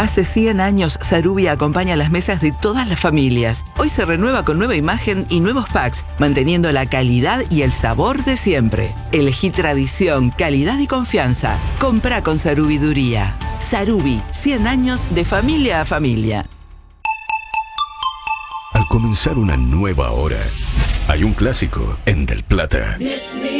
Hace 100 años, Sarubi acompaña las mesas de todas las familias. Hoy se renueva con nueva imagen y nuevos packs, manteniendo la calidad y el sabor de siempre. Elegí tradición, calidad y confianza. Comprá con Sarubiduría. Sarubi, 100 años de familia a familia. Al comenzar una nueva hora, hay un clásico en Del Plata.